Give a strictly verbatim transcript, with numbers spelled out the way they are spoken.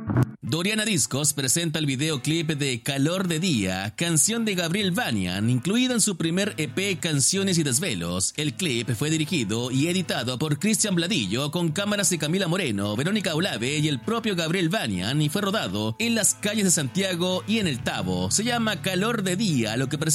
Doriana Discos presenta el videoclip de Calor de Día, canción de Gabriel Banian, incluida en su primer E P Canciones y Desvelos. El clip fue dirigido y editado por Cristian Bladillo con cámaras de Camila Moreno, Verónica Olave y el propio Gabriel Banian y fue rodado en las calles de Santiago y en el Tabo. Se llama Calor de Día, lo que presenta